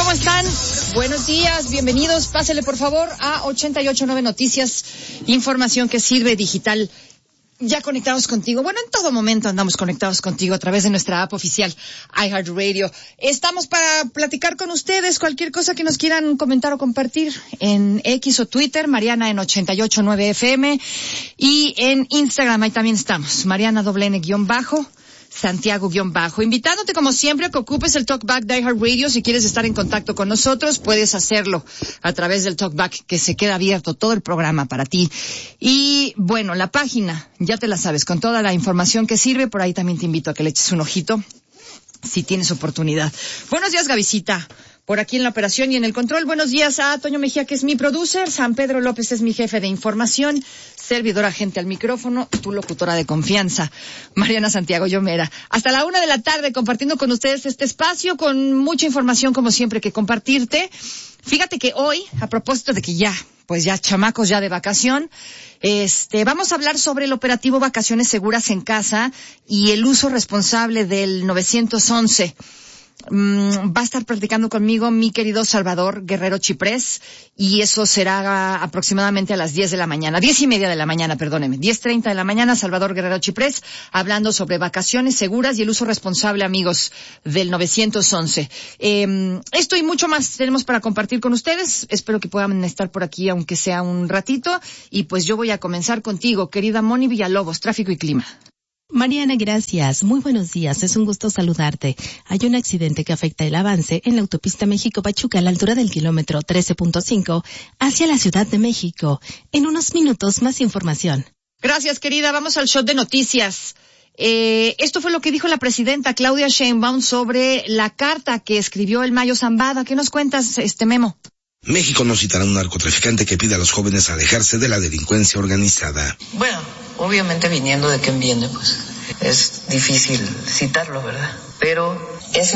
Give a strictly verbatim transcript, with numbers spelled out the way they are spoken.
¿cómo están? Buenos días, bienvenidos. Pásele por favor a ochenta y ocho punto nueve Noticias, información que sirve digital. Ya conectados contigo. Bueno, en todo momento andamos conectados contigo a través de nuestra app oficial iHeartRadio. Estamos para platicar con ustedes cualquier cosa que nos quieran comentar o compartir en X o Twitter, Mariana en ochenta y ocho punto nueve F M, y en Instagram, ahí también estamos, Mariana doble N guión bajo, Santiago guión bajo. Invitándote como siempre a que ocupes el Talkback de iHeartRadio. Si quieres estar en contacto con nosotros, puedes hacerlo a través del Talkback, que se queda abierto todo el programa para ti. Y bueno, la página, ya te la sabes, con toda la información que sirve, por ahí también te invito a que le eches un ojito, si tienes oportunidad. Buenos días, Gavisita, por aquí en la operación y en el control. Buenos días a Toño Mejía, que es mi producer. San Pedro López es mi jefe de información. Servidora gente al micrófono, tu locutora de confianza, Mariana Santiago Llomera. Hasta la una de la tarde compartiendo con ustedes este espacio con mucha información como siempre que compartirte. Fíjate que hoy, a propósito de que ya, pues ya chamacos ya de vacación, este, vamos a hablar sobre el operativo Vacaciones Seguras en Casa y el uso responsable del nueve once. Mm, va a estar platicando conmigo mi querido Salvador Guerrero Chiprés, y eso será aproximadamente a las diez de la mañana, diez y media de la mañana, perdóneme, diez treinta de la mañana, Salvador Guerrero Chiprés, hablando sobre vacaciones seguras y el uso responsable, amigos, del nueve once. Eh, esto y mucho más tenemos para compartir con ustedes. Espero que puedan estar por aquí, aunque sea un ratito, y pues yo voy a comenzar contigo, querida Moni Villalobos, tráfico y clima. Mariana, gracias. Muy buenos días. Es un gusto saludarte. Hay un accidente que afecta el avance en la autopista México-Pachuca a la altura del kilómetro trece punto cinco hacia la Ciudad de México. En unos minutos, más información. Gracias, querida. Vamos al shot de noticias. Eh, esto fue lo que dijo la presidenta Claudia Sheinbaum sobre la carta que escribió el Mayo Zambada. ¿Qué nos cuentas, este Memo? México no citará a un narcotraficante que pide a los jóvenes alejarse de la delincuencia organizada. Bueno, obviamente viniendo de quien viene, pues es difícil citarlo, ¿verdad? Pero